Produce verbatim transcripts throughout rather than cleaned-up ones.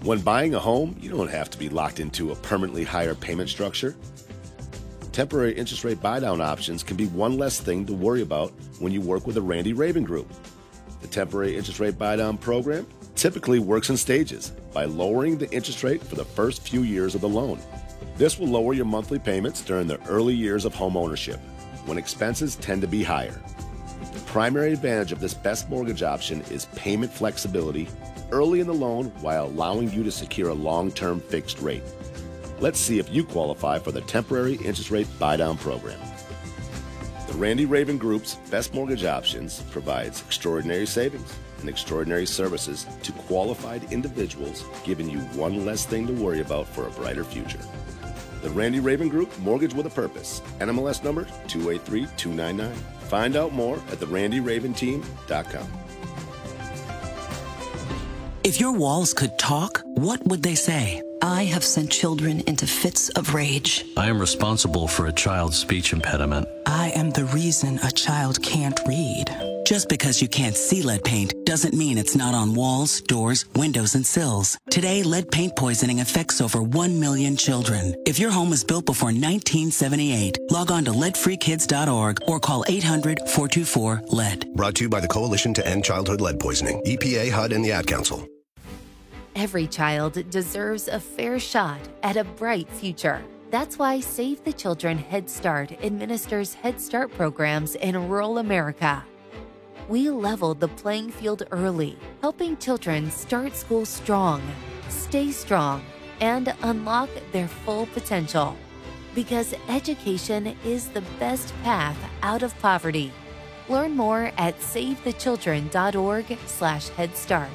When buying a home, you don't have to be locked into a permanently higher payment structure. Temporary interest rate buy-down options can be one less thing to worry about when you work with the Randy Raven Group. The temporary interest rate buy-down program typically works in stages by lowering the interest rate for the first few years of the loan. This will lower your monthly payments during the early years of home ownership, when expenses tend to be higher. The primary advantage of this best mortgage option is payment flexibility early in the loan while allowing you to secure a long-term fixed rate. Let's see if you qualify for the temporary interest rate buy-down program. The Randy Raven Group's best mortgage options provides extraordinary savings and extraordinary services to qualified individuals, giving you one less thing to worry about for a brighter future. The Randy Raven Group, Mortgage with a Purpose, N M L S number two eight three two nine nine. Find out more at the randy raven team dot com. If your walls could talk, what would they say? I have sent children into fits of rage. I am responsible for a child's speech impediment. I am the reason a child can't read. Just because you can't see lead paint doesn't mean it's not on walls, doors, windows, and sills. Today, lead paint poisoning affects over one million children. If your home was built before nineteen seventy-eight, log on to lead free kids dot org or call eight hundred, four two four, lead. Brought to you by the Coalition to End Childhood Lead Poisoning, E P A, H U D, and the Ad Council. Every child deserves a fair shot at a bright future. That's why Save the Children Head Start administers Head Start programs in rural America. We leveled the playing field early, helping children start school strong, stay strong, and unlock their full potential. Because education is the best path out of poverty. Learn more at save the children dot org slash head start.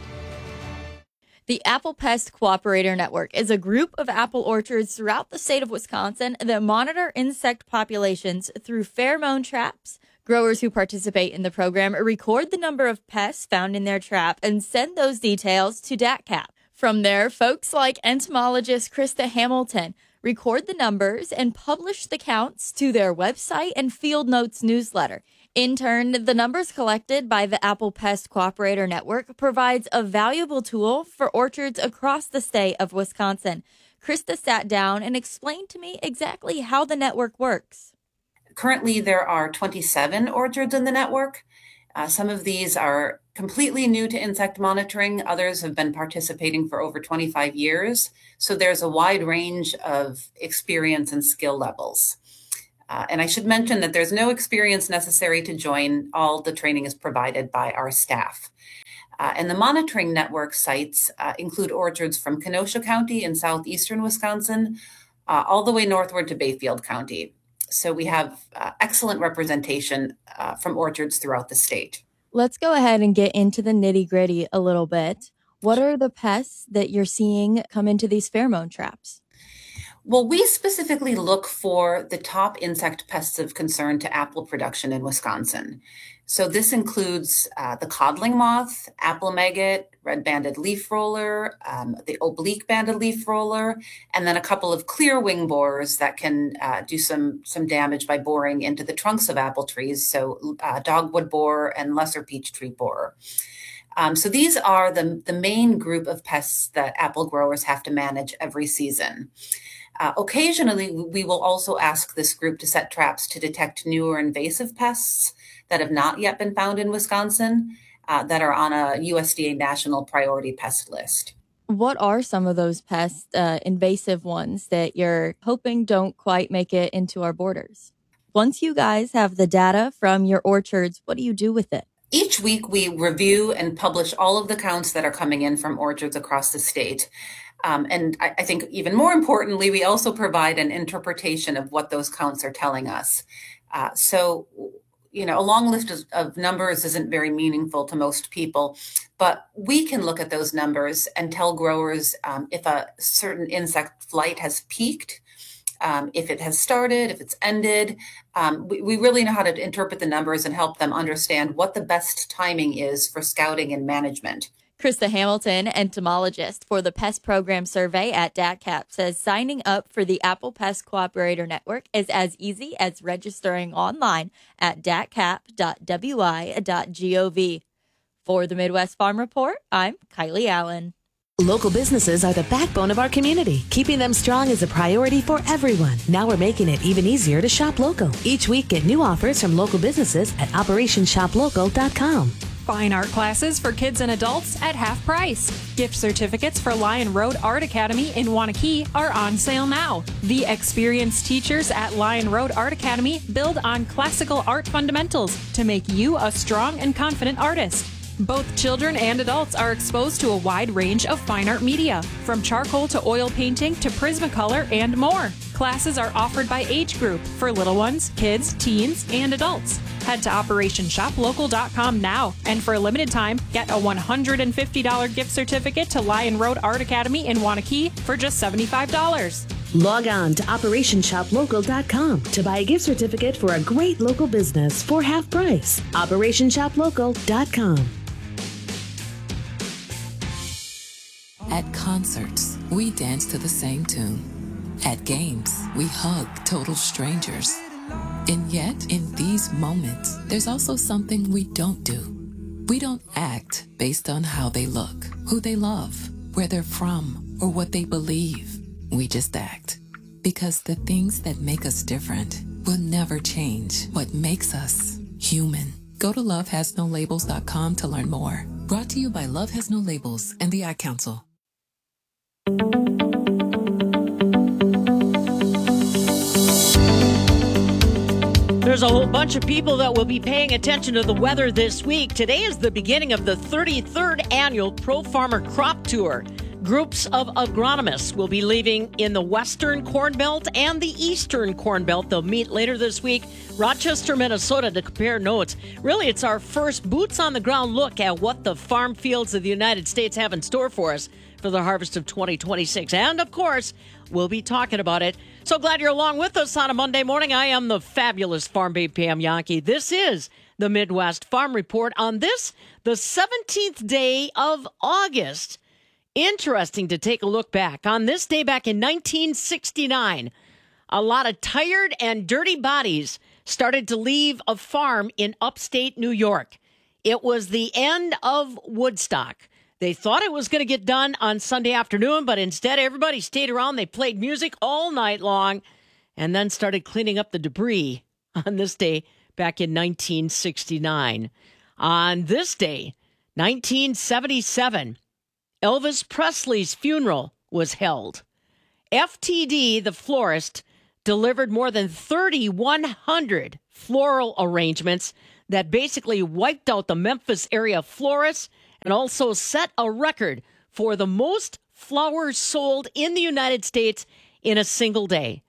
The Apple Pest Cooperator Network is a group of apple orchards throughout the state of Wisconsin that monitor insect populations through pheromone traps. Growers who participate in the program record the number of pests found in their trap and send those details to D A T C A P. From there, folks like entomologist Krista Hamilton record the numbers and publish the counts to their website and Field Notes newsletter. In turn, the numbers collected by the Apple Pest Cooperator Network provides a valuable tool for orchards across the state of Wisconsin. Krista sat down and explained to me exactly how the network works. Currently, there are twenty-seven orchards in the network. Uh, some of these are completely new to insect monitoring. Others have been participating for over twenty-five years. So there's a wide range of experience and skill levels. Uh, and I should mention that there's no experience necessary to join. All the training is provided by our staff. Uh, and the monitoring network sites uh, include orchards from Kenosha County in southeastern Wisconsin, uh, all the way northward to Bayfield County. So we have uh, excellent representation uh, from orchards throughout the state. Let's go ahead and get into the nitty-gritty a little bit. What are the pests that you're seeing come into these pheromone traps? Well, we specifically look for the top insect pests of concern to apple production in Wisconsin. So this includes uh, the codling moth, apple maggot, red-banded leaf roller, um, the oblique-banded leaf roller, and then a couple of clear wing borers that can uh, do some, some damage by boring into the trunks of apple trees, so uh, dogwood borer and lesser peach tree borer. Um, so these are the, the main group of pests that apple growers have to manage every season. Uh, occasionally, we will also ask this group to set traps to detect newer invasive pests that have not yet been found in Wisconsin, uh, that are on a U S D A national priority pest list. What are some of those pests, uh, invasive ones that you're hoping don't quite make it into our borders? Once you guys have the data from your orchards, what do you do with it? Each week, we review and publish all of the counts that are coming in from orchards across the state. Um, and I, I think even more importantly, we also provide an interpretation of what those counts are telling us. Uh, so, you know, a long list of, of numbers isn't very meaningful to most people, but we can look at those numbers and tell growers um, if a certain insect flight has peaked, um, if it has started, if it's ended. Um, we, we really know how to interpret the numbers and help them understand what the best timing is for scouting and management. Krista Hamilton, entomologist for the Pest Program Survey at D A T C A P, says signing up for the Apple Pest Cooperator Network is as easy as registering online at d a t c a p dot w i dot gov. For the Midwest Farm Report, I'm Kylie Allen. Local businesses are the backbone of our community. Keeping them strong is a priority for everyone. Now we're making it even easier to shop local. Each week, get new offers from local businesses at operation shop local dot com. Fine art classes for kids and adults at half price. Gift certificates for Lion Road Art Academy in Wanakee are on sale now. The experienced teachers at Lion Road Art Academy build on classical art fundamentals to make you a strong and confident artist. Both children and adults are exposed to a wide range of fine art media, from charcoal to oil painting to Prismacolor and more. Classes are offered by age group for little ones, kids, teens, and adults. Head to operation shop local dot com now, and for a limited time, get a one hundred fifty dollars gift certificate to Lion Road Art Academy in Wanakee for just seventy-five dollars. Log on to operation shop local dot com to buy a gift certificate for a great local business for half price. operation shop local dot com. At concerts, we dance to the same tune. At games, we hug total strangers. And yet, in these moments, there's also something we don't do. We don't act based on how they look, who they love, where they're from, or what they believe. We just act. Because the things that make us different will never change what makes us human. Go to love has no labels dot com to learn more. Brought to you by Love Has No Labels and the Ad Council. There's a whole bunch of people that will be paying attention to the weather this week. Today is the beginning of the thirty-third annual Pro Farmer Crop Tour. Groups of agronomists will be leaving in the Western Corn Belt and the Eastern Corn Belt. They'll meet later this week, Rochester, Minnesota, to compare notes. Really, it's our first boots-on-the-ground look at what the farm fields of the United States have in store for us for the harvest of twenty twenty-six. And, of course, we'll be talking about it. So glad you're along with us on a Monday morning. I am the fabulous Farm Babe Pam Jahnke. This is the Midwest Farm Report on this, the seventeenth day of August. Interesting to take a look back. On this day back in nineteen sixty-nine, a lot of tired and dirty bodies started to leave a farm in upstate New York. It was the end of Woodstock. They thought it was going to get done on Sunday afternoon, but instead everybody stayed around. They played music all night long and then started cleaning up the debris on this day back in nineteen sixty-nine. On this day, nineteen seventy-seven, Elvis Presley's funeral was held. F T D, the florist, delivered more than thirty-one hundred floral arrangements that basically wiped out the Memphis area florists and also set a record for the most flowers sold in the United States in a single day.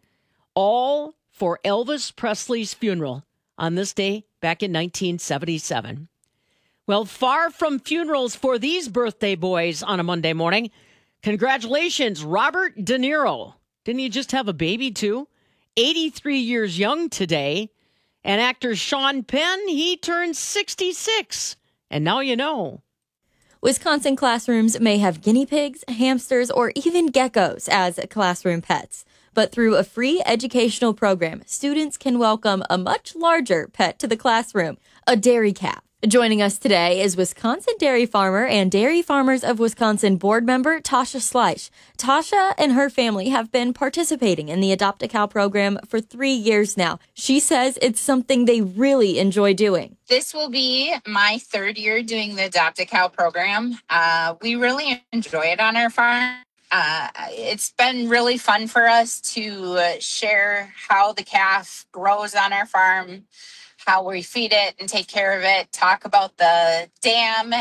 All for Elvis Presley's funeral on this day back in nineteen seventy-seven. Well, far from funerals for these birthday boys on a Monday morning. Congratulations, Robert De Niro. Didn't he just have a baby, too? eighty-three years young today. And actor Sean Penn, he turned sixty-six. And now you know. Wisconsin classrooms may have guinea pigs, hamsters, or even geckos as classroom pets. But through a free educational program, students can welcome a much larger pet to the classroom, a dairy calf. Joining us today is Wisconsin dairy farmer and Dairy Farmers of Wisconsin board member Tasha Schleich. Tasha and her family have been participating in the Adopt a Cow program for three years now. She says it's something they really enjoy doing. This will be my third year doing the Adopt a Cow program. Uh, we really enjoy it on our farm. Uh, it's been really fun for us to uh, share how the calf grows on our farm, how we feed it and take care of it, talk about the dam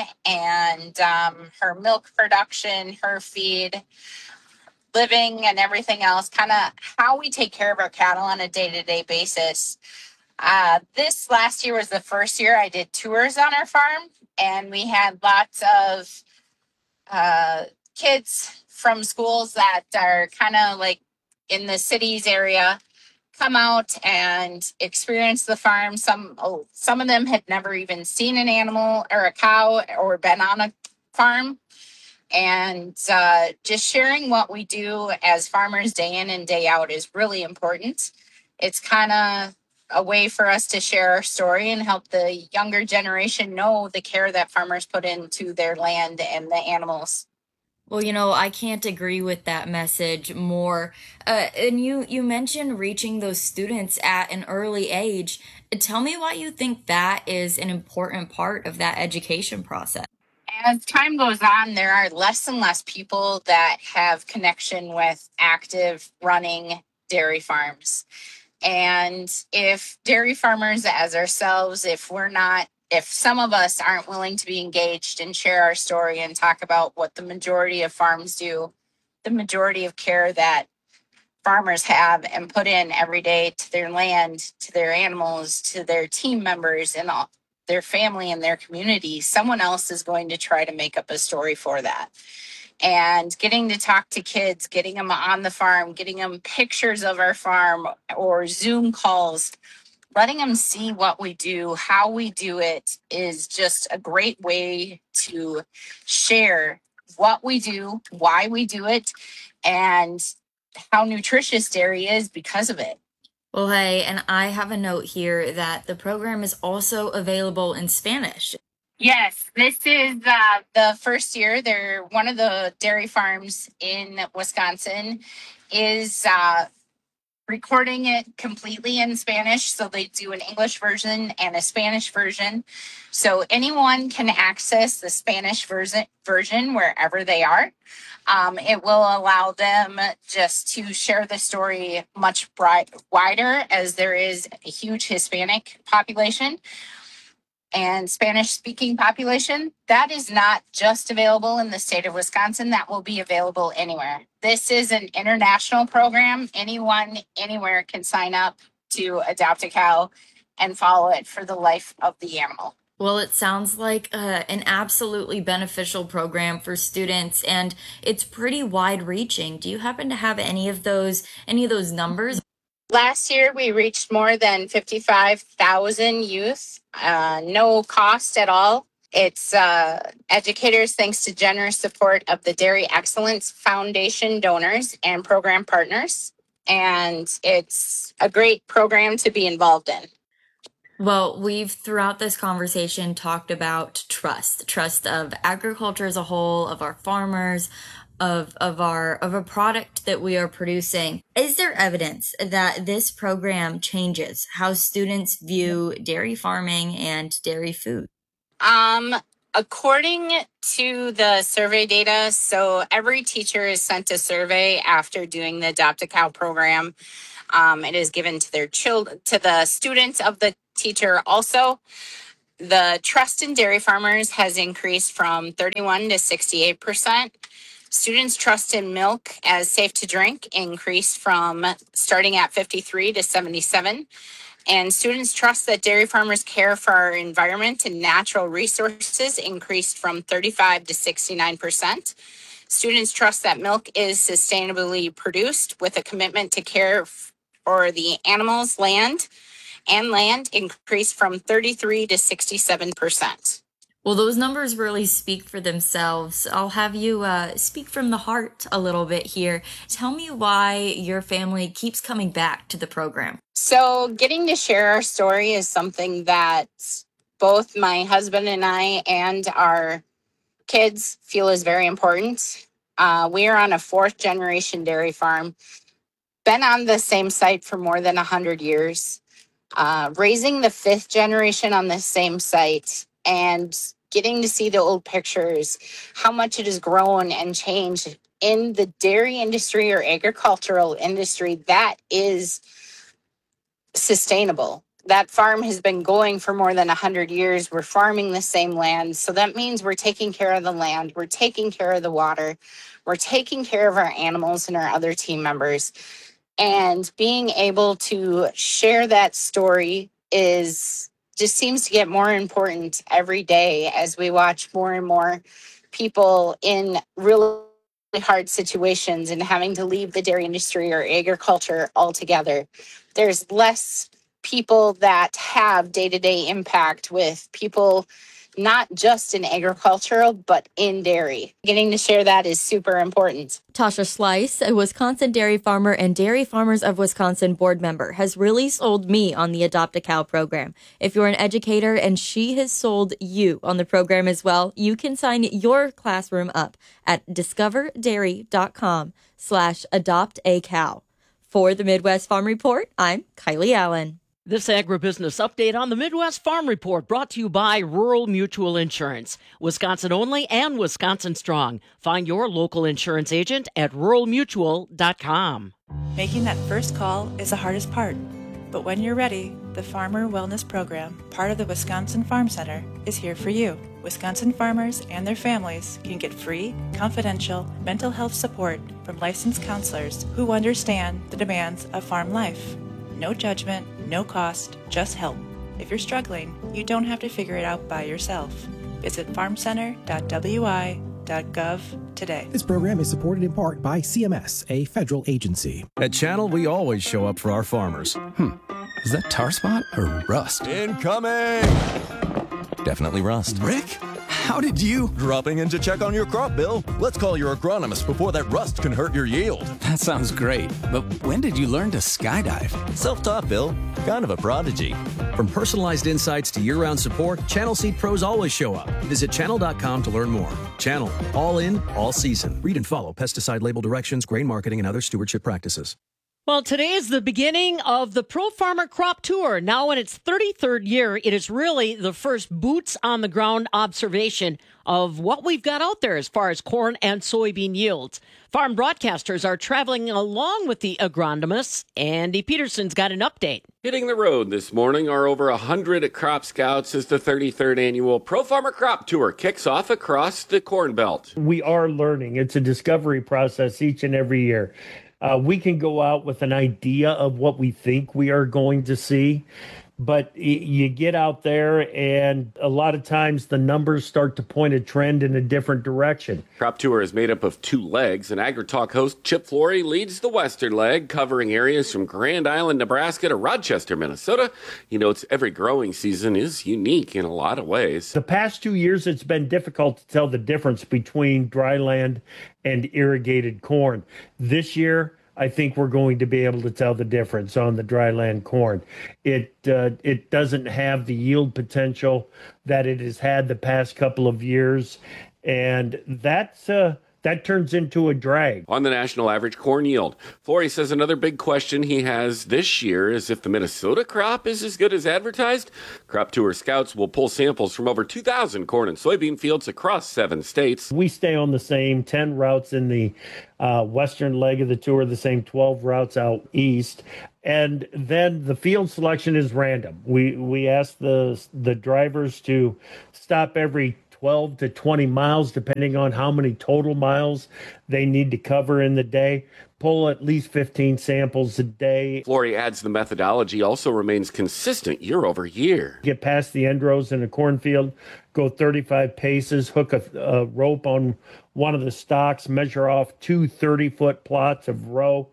and um, her milk production, her feed, living and everything else, kind of how we take care of our cattle on a day-to-day basis. Uh, this last year was the first year I did tours on our farm, and we had lots of uh, kids from schools that are kind of like in the cities area come out and experience the farm. Some oh, some of them had never even seen an animal or a cow or been on a farm. And uh, just sharing what we do as farmers day in and day out is really important. It's kind of a way for us to share our story and help the younger generation know the care that farmers put into their land and the animals. Well, you know, I can't agree with that message more. Uh, and you, you mentioned reaching those students at an early age. Tell me why you think that is an important part of that education process. As time goes on, there are less and less people that have connection with active running dairy farms. And if dairy farmers as ourselves, if we're not if some of us aren't willing to be engaged and share our story and talk about what the majority of farms do, the majority of care that farmers have and put in every day to their land, to their animals, to their team members and all, their family and their community, someone else is going to try to make up a story for that. And getting to talk to kids, getting them on the farm, getting them pictures of our farm or Zoom calls, letting them see what we do, how we do it is just a great way to share what we do, why we do it, and how nutritious dairy is because of it. Well, hey, and I have a note here that the program is also available in Spanish. Yes, this is uh, the first year. They're one of the dairy farms in Wisconsin is uh, recording it completely in Spanish. So they do an English version and a Spanish version. So anyone can access the Spanish version version wherever they are. Um, it will allow them just to share the story much bright, wider as there is a huge Hispanic population and Spanish speaking population. That is not just available in the state of Wisconsin. That will be available anywhere. This is an international program. Anyone, anywhere can sign up to adopt a cow and follow it for the life of the animal. Well, it sounds like uh, an absolutely beneficial program for students, and it's pretty wide-reaching. Do you happen to have any of those any of those numbers? Last year, we reached more than fifty-five thousand youth, uh, no cost at all. It's uh, educators thanks to generous support of the Dairy Excellence Foundation donors and program partners. And it's a great program to be involved in. Well, we've throughout this conversation talked about trust, trust of agriculture as a whole, of our farmers, of of our of a product that we are producing. Is there evidence that this program changes how students view dairy farming and dairy food? Um, according to the survey data, so every teacher is sent a survey after doing the Adopt a Cow program. Um, it is given to their children, to the students of the teacher also. The trust in dairy farmers has increased from thirty-one to sixty-eight percent. Students' trust in milk as safe to drink increased from starting at fifty-three to seventy-seven. And students' trust that dairy farmers care for our environment and natural resources increased from thirty-five to sixty-nine percent. Students trust that milk is sustainably produced with a commitment to care for the animals, land, and land increased from thirty-three to sixty-seven percent. Well, those numbers really speak for themselves. I'll have you uh, speak from the heart a little bit here. Tell me why your family keeps coming back to the program. So getting to share our story is something that both my husband and I and our kids feel is very important. Uh, we are on a fourth generation dairy farm, been on the same site for more than one hundred years, uh, raising the fifth generation on the same site and getting to see the old pictures, how much it has grown and changed in the dairy industry or agricultural industry that is sustainable. That farm has been going for more than one hundred years. We're farming the same land. So that means we're taking care of the land. We're taking care of the water. We're taking care of our animals and our other team members. And being able to share that story is just seems to get more important every day as we watch more and more people in really hard situations and having to leave the dairy industry or agriculture altogether. There's less people that have day-to-day impact with people not just in agricultural, but in dairy. Getting to share that is super important. Tasha Slice, a Wisconsin dairy farmer and Dairy Farmers of Wisconsin board member, has really sold me on the Adopt a Cow program. If you're an educator and she has sold you on the program as well, you can sign your classroom up at discoverdairy.com slash adopt a cow. For the Midwest Farm Report, I'm Kylie Allen. This agribusiness update on the Midwest Farm Report brought to you by Rural Mutual Insurance. Wisconsin only and Wisconsin strong. Find your local insurance agent at rural mutual dot com. Making that first call is the hardest part. But when you're ready, the Farmer Wellness Program, part of the Wisconsin Farm Center, is here for you. Wisconsin farmers and their families can get free, confidential mental health support from licensed counselors who understand the demands of farm life. No judgment, no cost, just help. If you're struggling, you don't have to figure it out by yourself. Visit farm center dot w i dot gov today. This program is supported in part by C M S, a federal agency. At Channel, we always show up for our farmers. Hmm. Is that tar spot or rust? Incoming! Definitely rust. Rick? How did you? Dropping in to check on your crop, Bill. Let's call your agronomist before that rust can hurt your yield. That sounds great. But when did you learn to skydive? Self-taught, Bill. Kind of a prodigy. From personalized insights to year-round support, Channel Seed pros always show up. Visit channel dot com to learn more. Channel. All in, all season. Read and follow pesticide label directions, grain marketing, and other stewardship practices. Well, today is the beginning of the Pro Farmer Crop Tour. Now in its thirty-third year, it is really the first boots-on-the-ground observation of what we've got out there as far as corn and soybean yields. Farm broadcasters are traveling along with the agronomists. Andy Peterson's got an update. Hitting the road this morning are over one hundred crop scouts as the thirty-third annual Pro Farmer Crop Tour kicks off across the Corn Belt. We are learning. It's a discovery process each and every year. Uh, we can go out with an idea of what we think we are going to see, but y- you get out there and a lot of times the numbers start to point a trend in a different direction. Crop Tour is made up of two legs, and AgriTalk host Chip Flory leads the western leg, covering areas from Grand Island, Nebraska to Rochester, Minnesota. He notes every growing season is unique in a lot of ways. The past two years, it's been difficult to tell the difference between dry land and irrigated corn. This year, I think we're going to be able to tell the difference on the dryland corn. It uh, it doesn't have the yield potential that it has had the past couple of years, and that's uh, that turns into a drag. On the national average corn yield, Flory says another big question he has this year is if the Minnesota crop is as good as advertised. Crop Tour scouts will pull samples from over two thousand corn and soybean fields across seven states. We stay on the same ten routes in the uh, western leg of the tour, the same twelve routes out east. And then the field selection is random. We we ask the the drivers to stop every twelve to twenty miles, depending on how many total miles they need to cover in the day. Pull at least fifteen samples a day. Flory adds the methodology also remains consistent year over year. Get past the end rows in a cornfield, go thirty-five paces, hook a, a rope on one of the stalks, measure off two thirty-foot plots of row,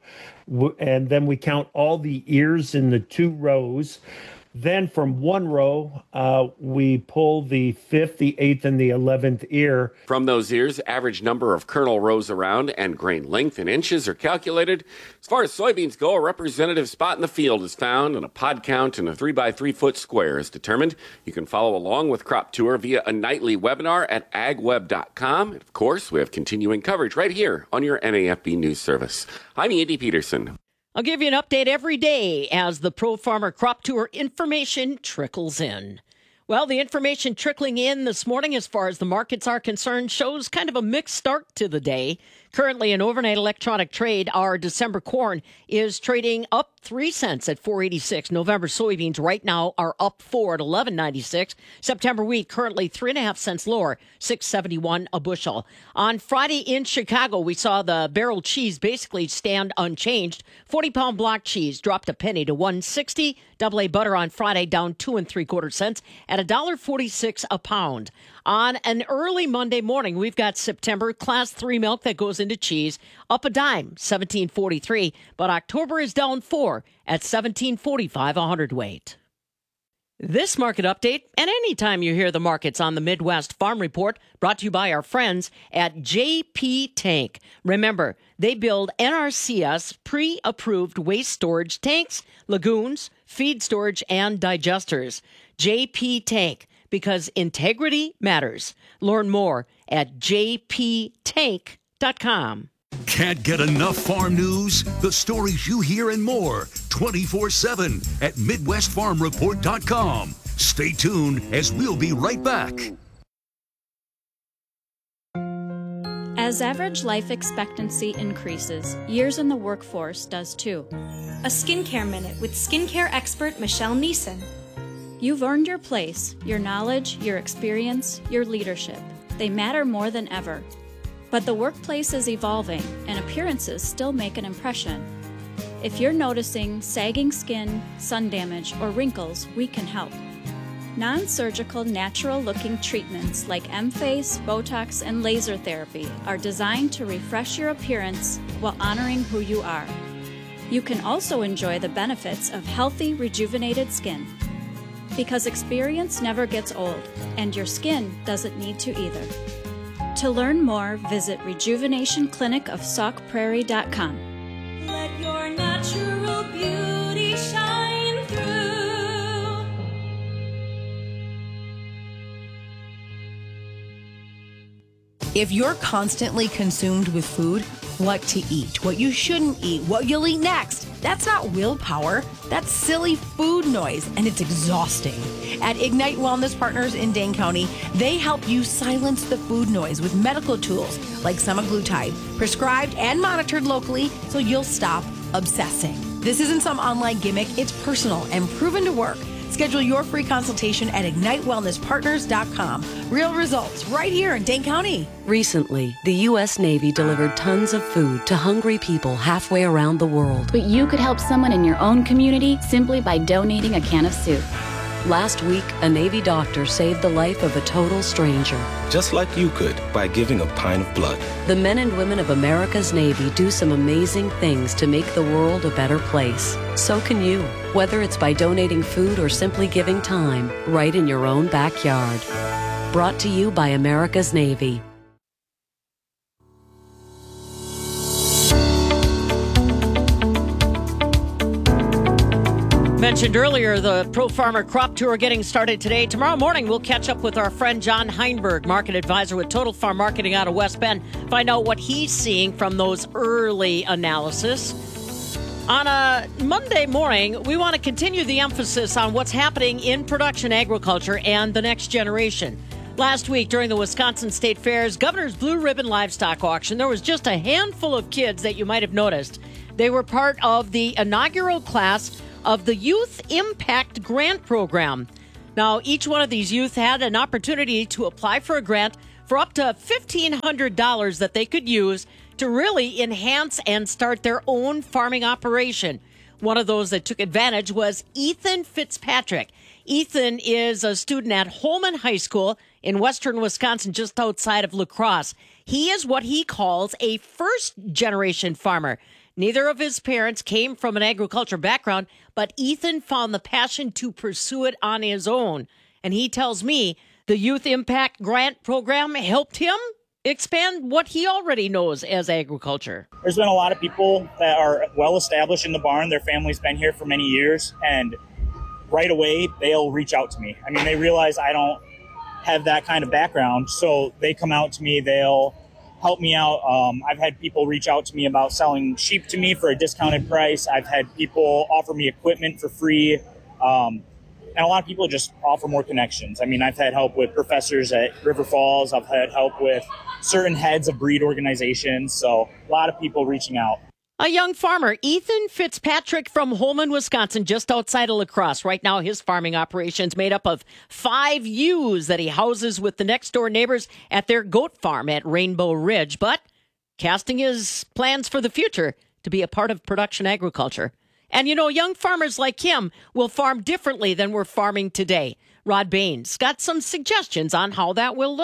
and then we count all the ears in the two rows. Then from one row, uh, we pull the fifth, the eighth, and the eleventh ear. From those ears, average number of kernel rows around and grain length in inches are calculated. As far as soybeans go, a representative spot in the field is found, and a pod count in a three by three foot square is determined. You can follow along with Crop Tour via a nightly webinar at ag web dot com. And of course, we have continuing coverage right here on your N A F B News Service. I'm Andy Peterson. I'll give you an update every day as the Pro Farmer Crop Tour information trickles in. Well, the information trickling in this morning as far as the markets are concerned shows kind of a mixed start to the day. Currently, in overnight electronic trade, our December corn is trading up three cents at four eighty-six. November soybeans right now are up four at eleven ninety-six. September wheat currently three and a half cents lower, six seventy-one a bushel. On Friday in Chicago, we saw the barrel cheese basically stand unchanged. forty pound block cheese dropped a penny to one sixty. Double A butter on Friday down two and three quarter cents at one dollar forty-six a pound. On an early Monday morning, we've got September class three milk that goes into cheese up a dime, seventeen forty-three, but October is down four at seventeen forty-five a hundredweight. This market update, and anytime you hear the markets on the Midwest Farm Report, brought to you by our friends at J P Tank. Remember, they build N R C S pre-approved waste storage tanks, lagoons, feed storage, and digesters. J P Tank, because integrity matters. Learn more at j p tank dot com. Can't get enough farm news? The stories you hear and more twenty-four seven at midwest farm report dot com. Stay tuned as we'll be right back. As average life expectancy increases, years in the workforce does too. A Skincare Minute with skincare expert Michelle Neeson. You've earned your place, your knowledge, your experience, your leadership. They matter more than ever. But the workplace is evolving, and appearances still make an impression. If you're noticing sagging skin, sun damage, or wrinkles, we can help. Non-surgical, natural-looking treatments like M-Face, Botox, and laser therapy are designed to refresh your appearance while honoring who you are. You can also enjoy the benefits of healthy, rejuvenated skin. Because experience never gets old, and your skin doesn't need to either. To learn more, visit rejuvenation clinic of sauk prairie dot com. Let your natural beauty shine through. If you're constantly consumed with food, what to eat, what you shouldn't eat, what you'll eat next, that's not willpower. That's silly food noise, and it's exhausting. At Ignite Wellness Partners in Dane County, they help you silence the food noise with medical tools like semaglutide, prescribed and monitored locally so you'll stop obsessing. This isn't some online gimmick. It's personal and proven to work. Schedule your free consultation at ignite wellness partners dot com. Real results right here in Dane County. Recently, the U S Navy delivered tons of food to hungry people halfway around the world. But you could help someone in your own community simply by donating a can of soup. Last week, a Navy doctor saved the life of a total stranger. Just like you could by giving a pint of blood. The men and women of America's Navy do some amazing things to make the world a better place. So can you, whether it's by donating food or simply giving time, right in your own backyard. Brought to you by America's Navy. Mentioned earlier, the Pro Farmer Crop Tour getting started today. Tomorrow morning, we'll catch up with our friend John Heinberg, market advisor with Total Farm Marketing out of West Bend, find out what he's seeing from those early analysis. On a Monday morning, we want to continue the emphasis on what's happening in production agriculture and the next generation. Last week, during the Wisconsin State Fair's Governor's Blue Ribbon Livestock Auction, there was just a handful of kids that you might have noticed. They were part of the inaugural class of the Youth Impact Grant Program. Now, each one of these youth had an opportunity to apply for a grant for up to fifteen hundred dollars that they could use to really enhance and start their own farming operation. One of those that took advantage was Ethan Fitzpatrick. Ethan is a student at Holman High School in western Wisconsin, just outside of La Crosse. He is what he calls a first-generation farmer. Neither of his parents came from an agriculture background, but Ethan found the passion to pursue it on his own. And he tells me the Youth Impact Grant Program helped him expand what he already knows as agriculture. There's been a lot of people that are well established in the barn. Their family's been here for many years, and right away they'll reach out to me. I mean, they realize I don't have that kind of background, so they come out to me. They'll help me out. Um, I've had people reach out to me about selling sheep to me for a discounted price. I've had people offer me equipment for free. Um, and a lot of people just offer more connections. I mean, I've had help with professors at River Falls. I've had help with certain heads of breed organizations. So a lot of people reaching out. A young farmer, Ethan Fitzpatrick from Holman, Wisconsin, just outside of La Crosse. Right now, his farming operation's made up of five ewes that he houses with the next-door neighbors at their goat farm at Rainbow Ridge, but casting his plans for the future to be a part of production agriculture. And, you know, young farmers like him will farm differently than we're farming today. Rod Bain's got some suggestions on how that will look.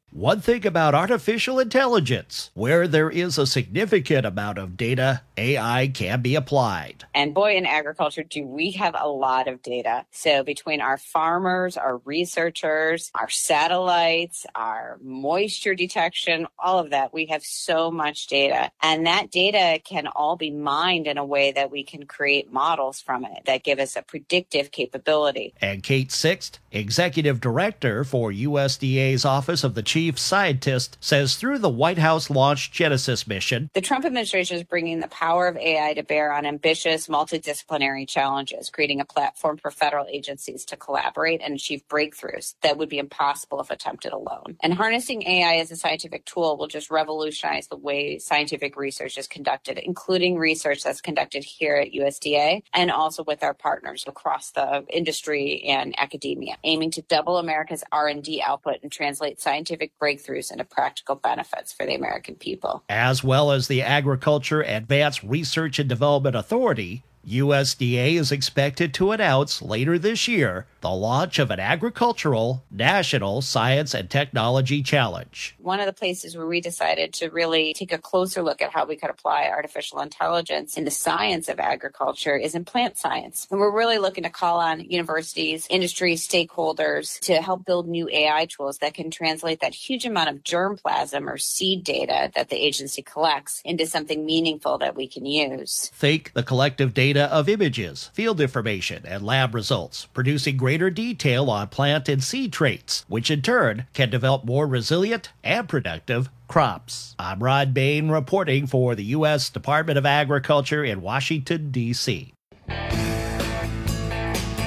One thing about artificial intelligence, where there is a significant amount of data, A I can be applied. And boy, in agriculture, do we have a lot of data. So between our farmers, our researchers, our satellites, our moisture detection, all of that, we have so much data. And that data can all be mined in a way that we can create models from it that give us a predictive capability. And Kate Sixt, Executive Director for U S D A's Office of the Chief Scientist, says through the White House-launched Genesis mission, the Trump administration is bringing the power of A I to bear on ambitious, multidisciplinary challenges, creating a platform for federal agencies to collaborate and achieve breakthroughs that would be impossible if attempted alone. And harnessing A I as a scientific tool will just revolutionize the way scientific research is conducted, including research that's conducted here at U S D A and also with our partners across the industry and academia, aiming to double America's R and D output and translate scientific breakthroughs into practical benefits for the American people. As well as the Agriculture Advanced Research and Development Authority, U S D A is expected to announce later this year the launch of an agricultural national science and technology challenge. One of the places where we decided to really take a closer look at how we could apply artificial intelligence in the science of agriculture is in plant science. And we're really looking to call on universities, industry stakeholders to help build new A I tools that can translate that huge amount of germplasm or seed data that the agency collects into something meaningful that we can use. Think the collective data of images, field information, and lab results, producing greater detail on plant and seed traits, which in turn can develop more resilient and productive crops. I'm Rod Bain reporting for the U S Department of Agriculture in Washington, D C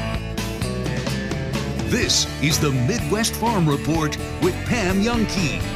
This is the Midwest Farm Report with Pam Youngkey.